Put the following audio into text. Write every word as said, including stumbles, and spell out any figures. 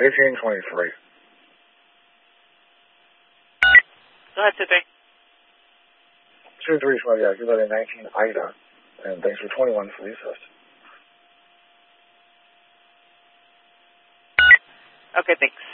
eighteen twenty-three. Go ahead, two three. two three, yeah, give that a nineteen Ida, and thanks for twenty-one for the assist. Okay, thanks.